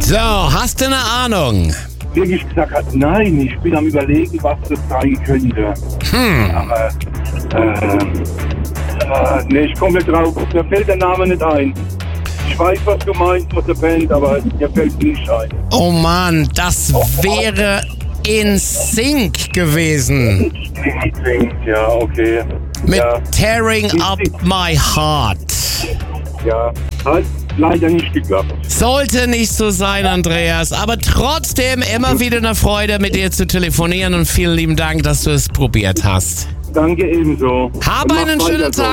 So, hast du eine Ahnung? Wirklich gesagt, nein, ich bin am Überlegen, was das sein könnte. Aber, nee, ich komme nicht drauf. Mir fällt der Name nicht ein. Ich weiß, was du meinst mit der Band, aber mir fällt nicht ein. Oh Mann, das wäre NSYNC gewesen. Ja, okay. Mit ja. Tearing Up My Heart. Ja, hat leider nicht geklappt. Sollte nicht so sein, Andreas, aber trotzdem immer wieder eine Freude, mit dir zu telefonieren und vielen lieben Dank, dass du es probiert hast. Danke ebenso. Hab einen schönen Tag.